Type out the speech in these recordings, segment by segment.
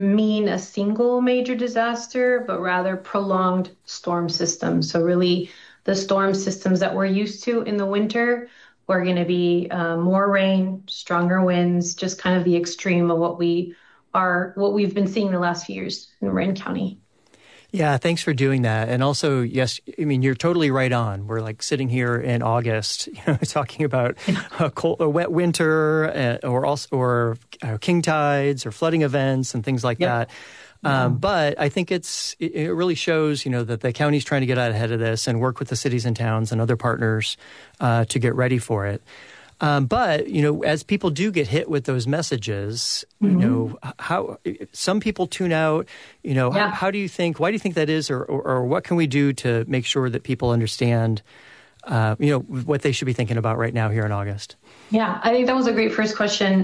mean a single major disaster, but rather prolonged storm systems. So really the storm systems that we're used to in the winter, we're going to be more rain, stronger winds, just kind of the extreme of what we've been seeing the last few years in Marin County. Yeah, thanks for doing that. And also, yes, I mean, you're totally right on. We're like sitting here in August, talking about a wet winter or king tides or flooding events and things like that. But I think it really shows, that the county's trying to get out ahead of this and work with the cities and towns and other partners to get ready for it. But, as people do get hit with those messages, how some people tune out, why do you think that is, or what can we do to make sure that people understand, what they should be thinking about right now here in August? Yeah, I think that was a great first question.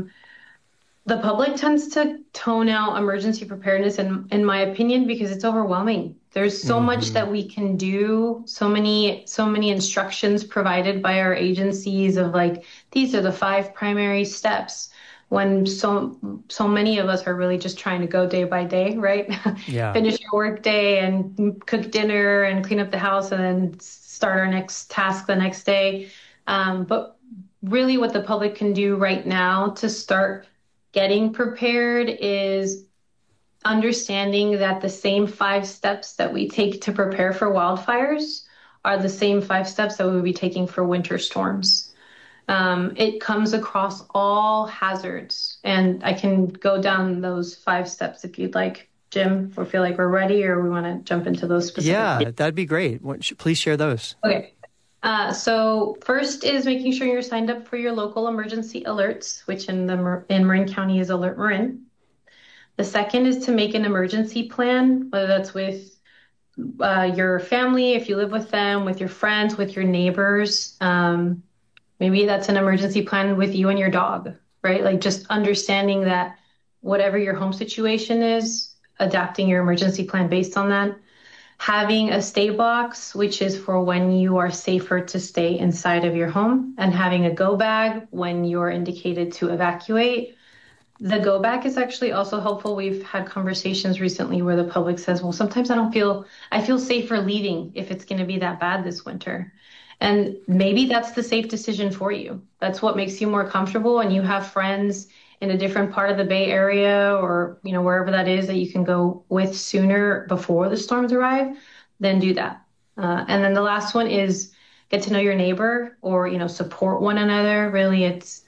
The public tends to tone out emergency preparedness, in my opinion, because it's overwhelming. There's so much that we can do, so many instructions provided by our agencies of like, these are the 5 primary steps, when so many of us are really just trying to go day by day, right? Yeah. Finish your work day and cook dinner and clean up the house and then start our next task the next day. But really what the public can do right now to start getting prepared is understanding that the same 5 steps that we take to prepare for wildfires are the same 5 steps that we would be taking for winter storms. It comes across all hazards, and I can go down those 5 steps if you'd like, Jim, or feel like we're ready, or we want to jump into those specific. Yeah, that'd be great. Please share those. Okay. So first is making sure you're signed up for your local emergency alerts, which in Marin County is Alert Marin. The second is to make an emergency plan, whether that's with your family, if you live with them, with your friends, with your neighbors. Maybe that's an emergency plan with you and your dog, right? Like just understanding that whatever your home situation is, adapting your emergency plan based on that. Having a stay box, which is for when you are safer to stay inside of your home, and having a go bag when you're indicated to evacuate. The go bag is actually also helpful. We've had conversations recently where the public says, well, sometimes I feel safer leaving if it's going to be that bad this winter. And maybe that's the safe decision for you. That's what makes you more comfortable, and you have friends in a different part of the Bay Area or, wherever that is that you can go with sooner before the storms arrive, then do that. And then the last one is get to know your neighbor or, support one another. Really, it's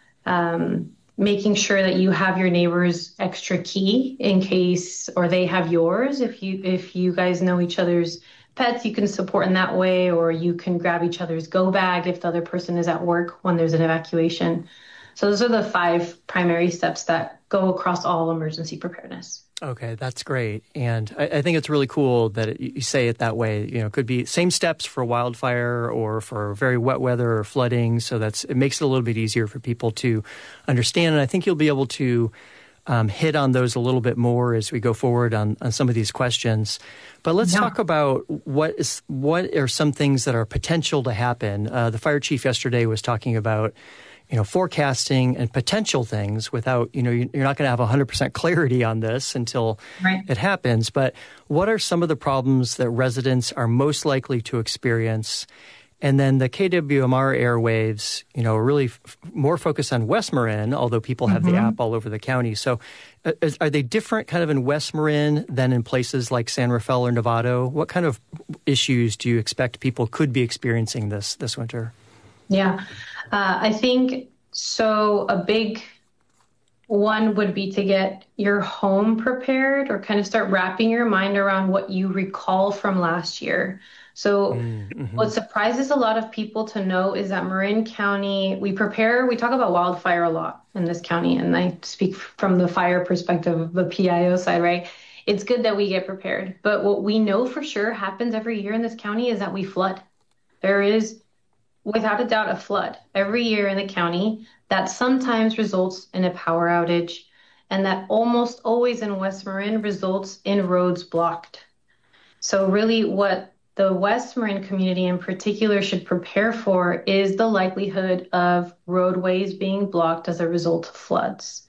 making sure that you have your neighbor's extra key in case, or they have yours. If you guys know each other's pets, you can support in that way, or you can grab each other's go bag if the other person is at work when there's an evacuation. So those are the 5 primary steps that go across all emergency preparedness. Okay, that's great. And I think it's really cool that you say it that way. It could be same steps for wildfire or for very wet weather or flooding. So it makes it a little bit easier for people to understand. And I think you'll be able to hit on those a little bit more as we go forward on some of these questions. But let's talk about what are some things that are potential to happen. The fire chief yesterday was talking about forecasting and potential things without, you're not going to have 100% clarity on this until it happens. But what are some of the problems that residents are most likely to experience? And then the KWMR airwaves, are really more focused on West Marin, although people have the app all over the county. So are they different kind of in West Marin than in places like San Rafael or Novato? What kind of issues do you expect people could be experiencing this winter? Yeah, I think so. A big one would be to get your home prepared or kind of start wrapping your mind around what you recall from last year. So what surprises a lot of people to know is that Marin County, we talk about wildfire a lot in this county, and I speak from the fire perspective of the PIO side, right? It's good that we get prepared. But what we know for sure happens every year in this county is that we flood. There is without a doubt a flood every year in the county that sometimes results in a power outage, and that almost always in West Marin results in roads blocked. So really what the West Marin community in particular should prepare for is the likelihood of roadways being blocked as a result of floods.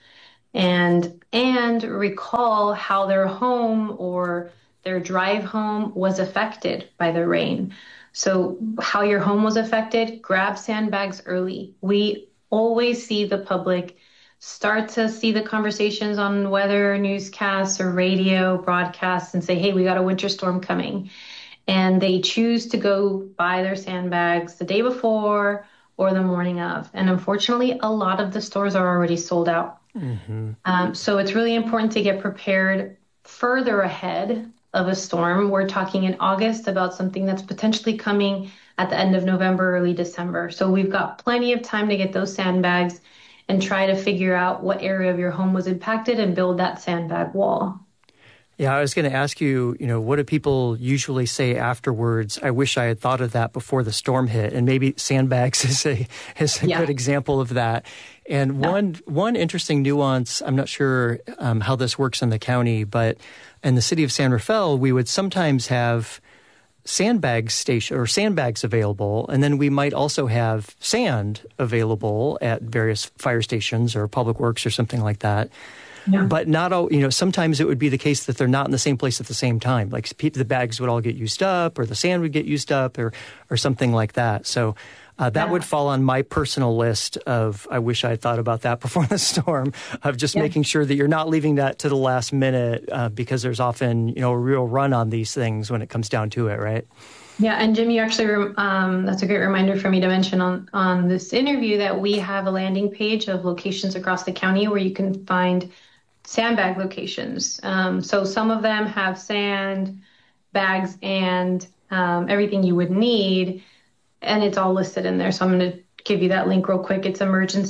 and recall how their home or their drive home was affected by the rain. So how your home was affected, grab sandbags early. We always see the public start to see the conversations on weather newscasts or radio broadcasts and say, hey, we got a winter storm coming. And they choose to go buy their sandbags the day before or the morning of. And unfortunately, a lot of the stores are already sold out. So it's really important to get prepared further ahead of a storm. We're talking in August about something that's potentially coming at the end of November, early December. So we've got plenty of time to get those sandbags and try to figure out what area of your home was impacted and build that sandbag wall. Yeah, I was going to ask you, what do people usually say afterwards? I wish I had thought of that before the storm hit. And maybe sandbags is a good example of that. And one interesting nuance, I'm not sure how this works in the county, but in the city of San Rafael, we would sometimes have sandbags available, and then we might also have sand available at various fire stations or public works or something like that. Yeah. But not all, sometimes it would be the case that they're not in the same place at the same time. Like the bags would all get used up or the sand would get used up or something like that. So that would fall on my personal list of, I wish I had thought about that before the storm, of just making sure that you're not leaving that to the last minute because there's often, a real run on these things when it comes down to it, right? Yeah, and Jim, you actually, that's a great reminder for me to mention on this interview that we have a landing page of locations across the county where you can find sandbag locations. So some of them have sand, bags, and everything you would need, and it's all listed in there. So I'm going to give you that link real quick. It's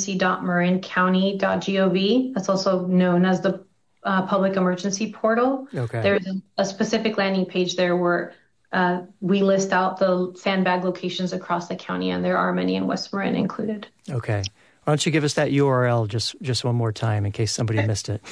emergency.marincounty.gov. That's also known as the public emergency portal. Okay. There's a specific landing page there where we list out the sandbag locations across the county, and there are many in West Marin included. Okay. Why don't you give us that URL just one more time in case somebody missed it?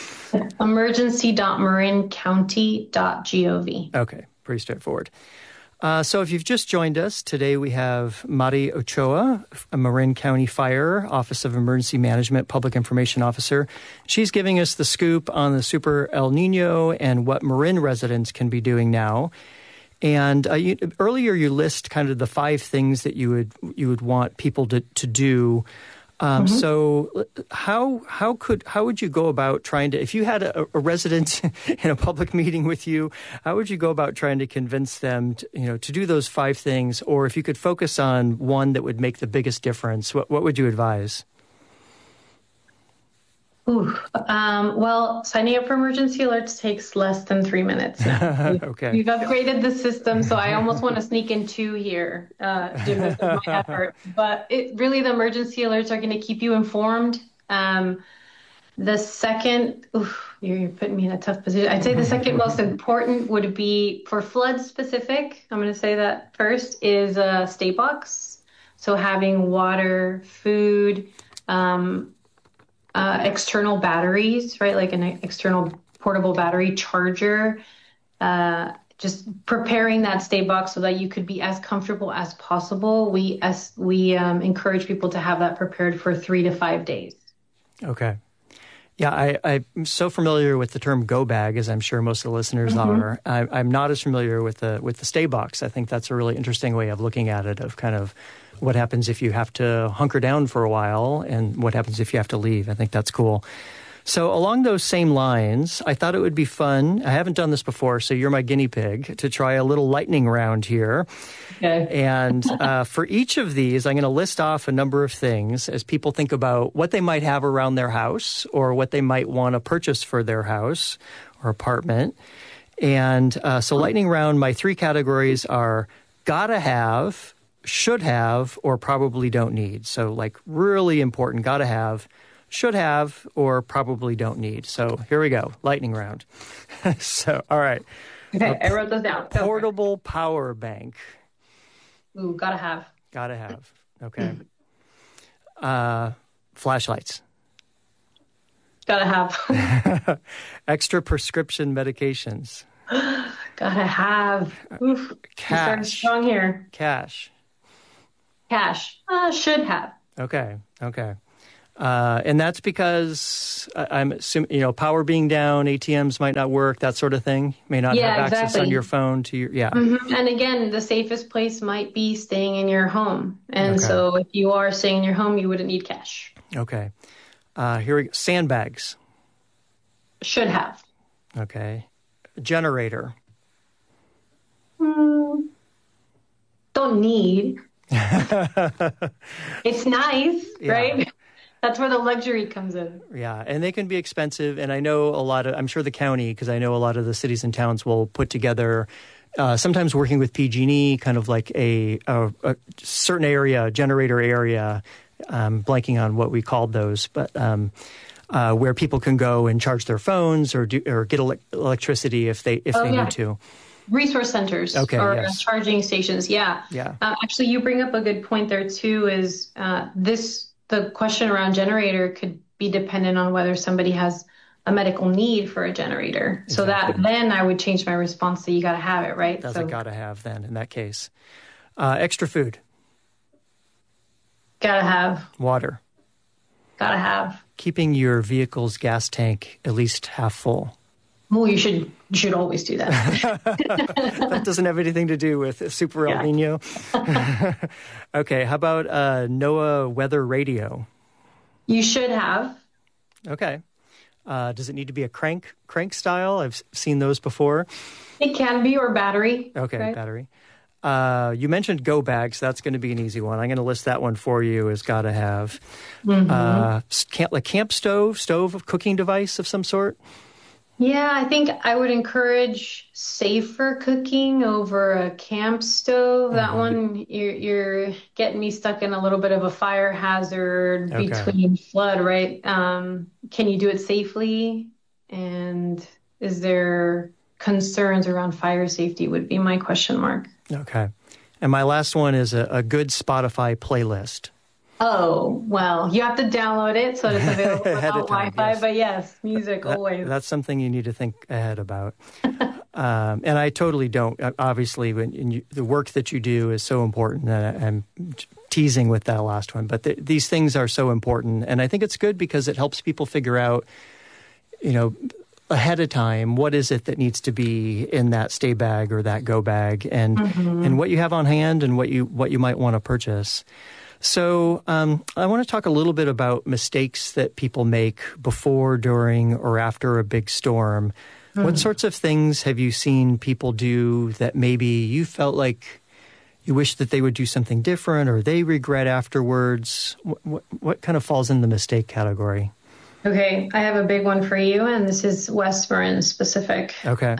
Emergency.marincounty.gov. Okay, pretty straightforward. So if you've just joined us, today we have Mari Ochoa, a Marin County Fire, Office of Emergency Management, Public Information Officer. She's giving us the scoop on the Super El Nino and what Marin residents can be doing now. And earlier you list kind of the 5 things that you would want people to do. So how would you go about trying to, if you had a resident in a public meeting with you, how would you go about trying to convince them to do those 5 things? Or if you could focus on one that would make the biggest difference, what would you advise? Well, signing up for emergency alerts takes less than 3 minutes now. Okay. We've upgraded the system, so I almost want to sneak in 2 here, Jim, with my effort. But the emergency alerts are going to keep you informed. The second, you're putting me in a tough position. I'd say the second most important would be for flood specific. I'm going to say that first is a state box. So having water, food, external batteries, right? Like an external portable battery charger, just preparing that state box so that you could be as comfortable as possible. We encourage people to have that prepared for 3 to 5 days. Okay. Yeah, I'm so familiar with the term go bag, as I'm sure most of the listeners are. I'm not as familiar with the stay box. I think that's a really interesting way of looking at it, of kind of what happens if you have to hunker down for a while and what happens if you have to leave. I think that's cool. So along those same lines, I thought it would be fun. I haven't done this before, so you're my guinea pig, to try a little lightning round here. Okay. And for each of these, I'm going to list off a number of things as people think about what they might have around their house or what they might want to purchase for their house or apartment. And so lightning round, my 3 categories are gotta have, should have, or probably don't need. So like really important, gotta have, should have, or probably don't need. So here we go, lightning round. So, all right. Okay, I wrote those down. Portable power bank. Ooh, gotta have. Gotta have, okay. Flashlights. Gotta have. Extra prescription medications. Gotta have. Oof. Cash. Starting strong here. Cash. Should have. Okay. And that's because I'm assuming, power being down, ATMs might not work, that sort of thing. May not have access on your phone to your, And again, the safest place might be staying in your home. And so if you are staying in your home, you wouldn't need cash. Okay. Here we go. Sandbags. Should have. Okay. Generator. Don't need. It's nice, right? That's where the luxury comes in. Yeah, and they can be expensive. And I know I'm sure the county, because I know a lot of the cities and towns will put together, sometimes working with PG&E, kind of like a certain area, generator area, blanking on what we called those, but where people can go and charge their phones or get electricity if they need to. Resource centers charging stations. Yeah. Actually, you bring up a good point there too, is the question around generator could be dependent on whether somebody has a medical need for a generator. Exactly. So that then I would change my response to you got to have it, right? That's a got to have then in that case. Extra food. Got to have. Water. Got to have. Keeping your vehicle's gas tank at least half full. Well, you should always do that. That doesn't have anything to do with Super El Nino. Okay, how about NOAA weather radio? You should have. Okay. Does it need to be a crank style? I've seen those before. It can be, or battery. Okay, right? Battery. You mentioned go bags. That's going to be an easy one. I'm going to list that one for you as got to have. Like camp stove, cooking device of some sort? Yeah, I think I would encourage safer cooking over a camp stove. That one, you're getting me stuck in a little bit of a fire hazard between flood, right? Can you do it safely? And is there concerns around fire safety would be my question mark. Okay. And my last one is a good Spotify playlist. Oh, well, you have to download it so it's available without Wi-Fi. Yes. But yes, music always. That's something you need to think ahead about. And I totally don't. Obviously, the work that you do is so important. I'm teasing with that last one. But these things are so important. And I think it's good because it helps people figure out, ahead of time, what is it that needs to be in that stay bag or that go bag, and what you have on hand and what you might want to purchase. So I want to talk a little bit about mistakes that people make before, during, or after a big storm. What sorts of things have you seen people do that maybe you felt like you wish that they would do something different or they regret afterwards? What kind of falls in the mistake category? Okay, I have a big one for you, and this is West Marin specific. Okay.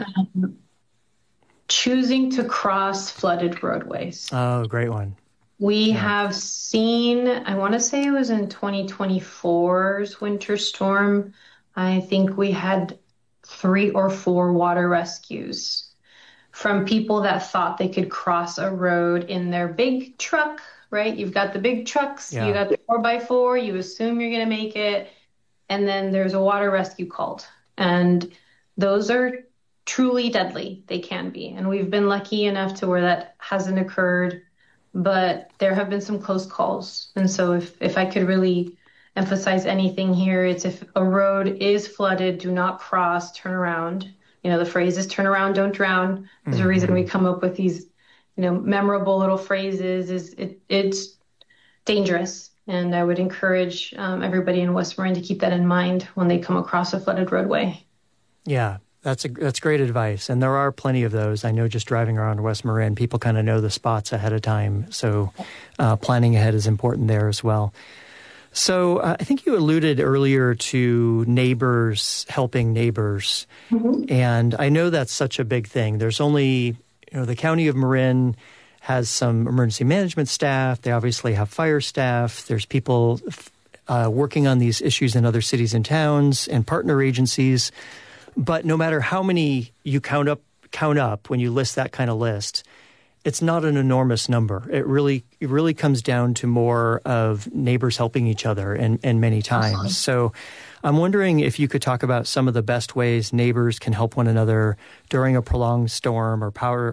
Choosing to cross flooded roadways. Oh, great one. We have seen, I want to say it was in 2024's winter storm, I think we had 3 or 4 water rescues from people that thought they could cross a road in their big truck, right? You've got the big trucks, you got the 4x4, you assume you're going to make it, and then there's a water rescue called. And those are truly deadly. They can be. And we've been lucky enough to where that hasn't occurred. But there have been some close calls. And so if I could really emphasize anything here, it's if a road is flooded, do not cross, turn around. The phrase is turn around, don't drown. There's a reason we come up with these, memorable little phrases. It's dangerous. And I would encourage everybody in West Marin to keep that in mind when they come across a flooded roadway. Yeah. That's great advice, and there are plenty of those. I know just driving around West Marin, people kind of know the spots ahead of time, so planning ahead is important there as well. So I think you alluded earlier to neighbors helping neighbors, and I know that's such a big thing. There's only, the County of Marin has some emergency management staff. They obviously have fire staff. There's people working on these issues in other cities and towns and partner agencies. But no matter how many you count up when you list that kind of list, it's not an enormous number. It really comes down to more of neighbors helping each other and many times. Uh-huh. So I'm wondering if you could talk about some of the best ways neighbors can help one another during a prolonged storm or power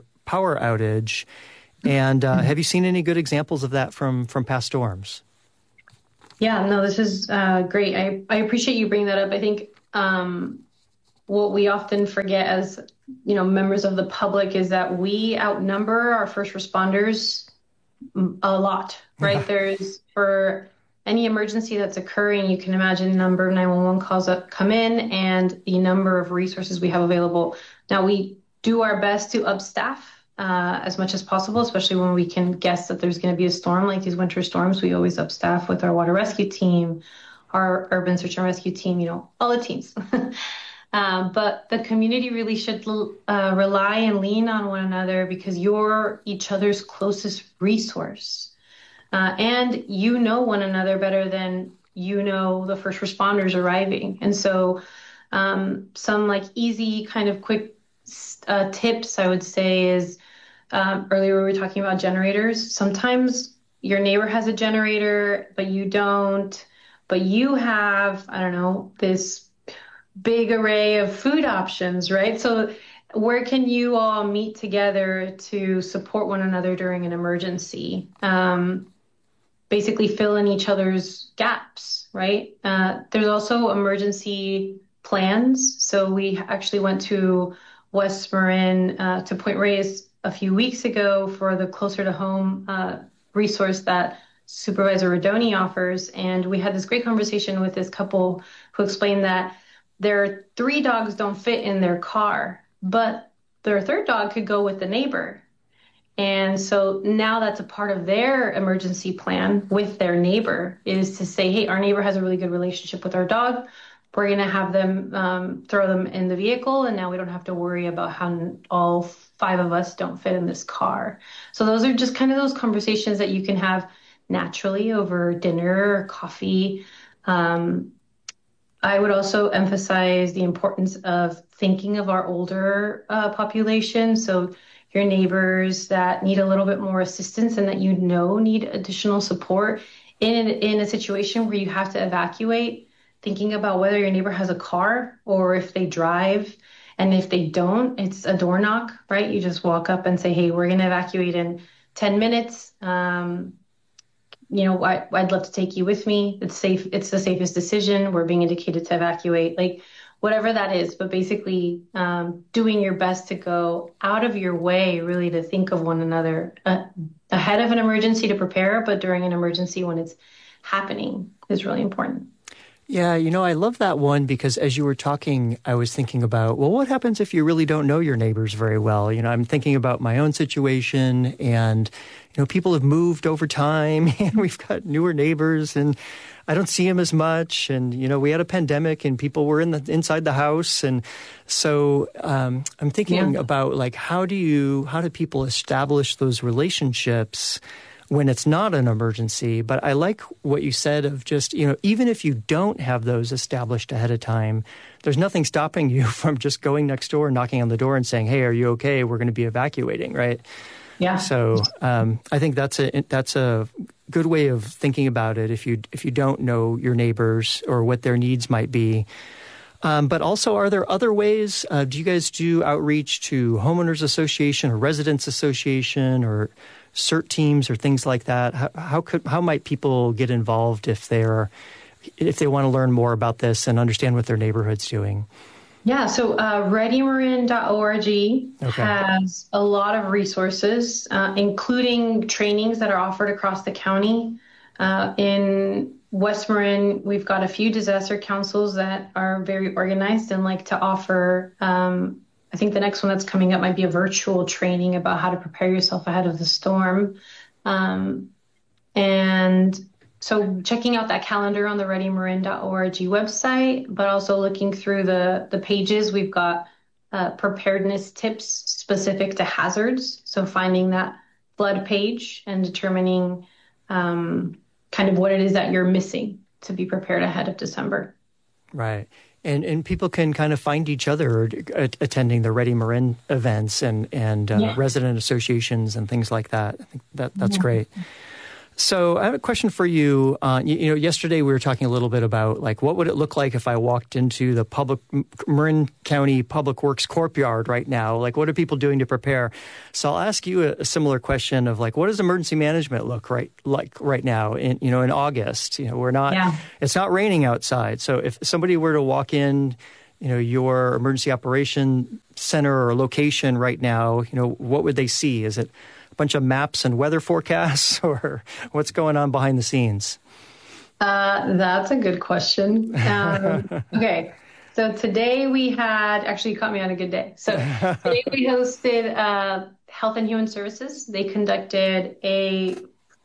outage. And have you seen any good examples of that from past storms? Yeah, no, this is great. I appreciate you bringing that up. I think what we often forget as, members of the public is that we outnumber our first responders a lot, Yeah. right? There's for any emergency that's occurring, you can imagine the number of 911 calls that come in and the number of resources we have available. Now, we do our best to upstaff as much as possible, especially when we can guess that there's going to be a storm like these winter storms. We always upstaff with our water rescue team, our urban search and rescue team, all the teams. But the community really should rely and lean on one another because you're each other's closest resource. And you know one another better than the first responders arriving. And so some like easy kind of quick tips I would say is earlier we were talking about generators. Sometimes your neighbor has a generator, but you don't, but you have, I don't know, this big array of food options, right? So where can you all meet together to support one another during an emergency? Basically fill in each other's gaps, right? There's also emergency plans. So we actually went to West Marin to Point Reyes a few weeks ago for the Closer to Home resource that Supervisor Rodoni offers. And we had this great conversation with this couple who explained that their 3 dogs don't fit in their car, but their 3rd dog could go with the neighbor. And so now that's a part of their emergency plan with their neighbor is to say, hey, our neighbor has a really good relationship with our dog. We're going to have them throw them in the vehicle. And now we don't have to worry about how all 5 of us don't fit in this car. So those are just kind of those conversations that you can have naturally over dinner or coffee. I would also emphasize the importance of thinking of our older population. So your neighbors that need a little bit more assistance and that need additional support in a situation where you have to evacuate, thinking about whether your neighbor has a car or if they drive. And if they don't, it's a door knock, right? You just walk up and say, hey, we're going to evacuate in 10 minutes. I'd love to take you with me. It's safe. It's the safest decision. We're being indicated to evacuate, like whatever that is. But basically doing your best to go out of your way, really to think of one another ahead of an emergency to prepare, but during an emergency when it's happening is really important. Yeah, I love that one because as you were talking, I was thinking about, well, what happens if you really don't know your neighbors very well? I'm thinking about my own situation and, people have moved over time and we've got newer neighbors and I don't see them as much. And, we had a pandemic and people were inside the house. And so I'm thinking about like, how do people establish those relationships when it's not an emergency? But I like what you said of just, even if you don't have those established ahead of time, there's nothing stopping you from just going next door, knocking on the door and saying, hey, are you okay? We're going to be evacuating, right? Yeah. So I think that's a good way of thinking about it if you don't know your neighbors or what their needs might be. But also, are there other ways? Do you guys do outreach to homeowners association or residents association or CERT teams or things like that? How might people get involved if they want to learn more about this and understand what their neighborhood's doing? Yeah, so readymarin.org has a lot of resources, including trainings that are offered across the county. In West Marin, we've got a few disaster councils that are very organized and like to offer, I think the next one that's coming up might be a virtual training about how to prepare yourself ahead of the storm. And so checking out that calendar on the readymarin.org website, but also looking through the pages, we've got preparedness tips specific to hazards. So finding that flood page and determining kind of what it is that you're missing to be prepared ahead of December. Right. And people can kind of find each other attending the Ready Marin events and resident associations and things like that. I think that's great. So I have a question for you. Yesterday we were talking a little bit about like what would it look like if I walked into the Marin County Public Works courtyard right now? Like what are people doing to prepare? So I'll ask you a similar question of like what does emergency management look like right now in August? It's not raining outside. So if somebody were to walk in, your emergency operation center or location right now, what would they see? Is it a bunch of maps and weather forecasts, or what's going on behind the scenes? That's a good question. Okay. So today actually you caught me on a good day. So today we hosted Health and Human Services. They conducted a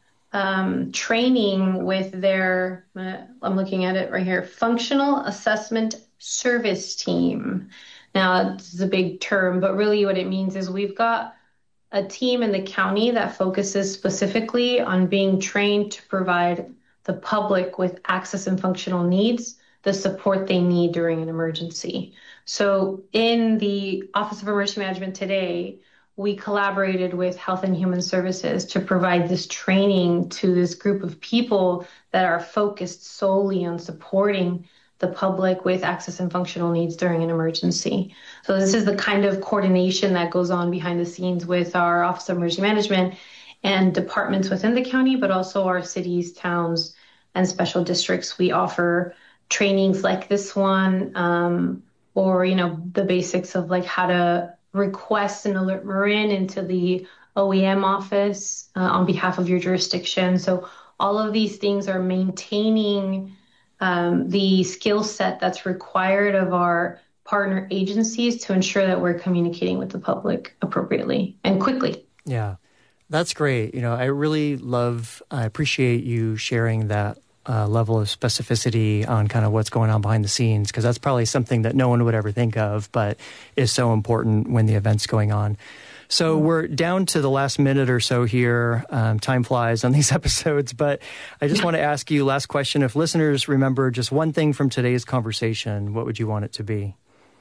training with their, I'm looking at it right here, Functional Assessment Service Team. Now, this is a big term, but really what it means is we've got a team in the county that focuses specifically on being trained to provide the public with access and functional needs, the support they need during an emergency. So in the Office of Emergency Management today, we collaborated with Health and Human Services to provide this training to this group of people that are focused solely on supporting the public with access and functional needs during an emergency. So this is the kind of coordination that goes on behind the scenes with our Office of Emergency Management and departments within the county, but also our cities, towns, and special districts. We offer trainings like this one, or, the basics of like how to request an Alert Marin into the OEM office on behalf of your jurisdiction. So all of these things are maintaining the skill set that's required of our partner agencies to ensure that we're communicating with the public appropriately and quickly. Yeah, that's great. I appreciate you sharing that level of specificity on kind of what's going on behind the scenes, because that's probably something that no one would ever think of, but is so important when the event's going on. So we're down to the last minute or so here. Time flies on these episodes, but I just want to ask you, last question, if listeners remember just one thing from today's conversation, what would you want it to be?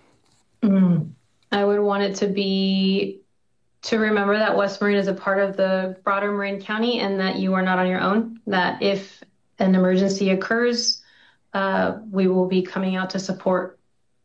I would want it to be to remember that West Marin is a part of the broader Marin County and that you are not on your own, that if an emergency occurs, we will be coming out to support.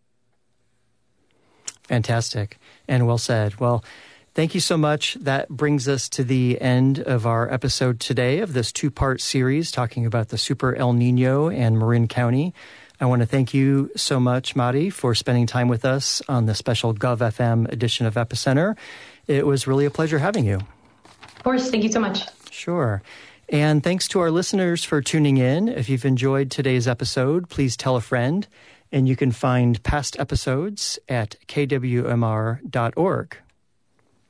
Fantastic. And well said. Well, thank you so much. That brings us to the end of our episode today of this two-part series talking about the Super El Nino and Marin County. I want to thank you so much, Mari, for spending time with us on the special GovFM edition of Epicenter. It was really a pleasure having you. Of course. Thank you so much. Sure. And thanks to our listeners for tuning in. If you've enjoyed today's episode, please tell a friend. And you can find past episodes at kwmr.org.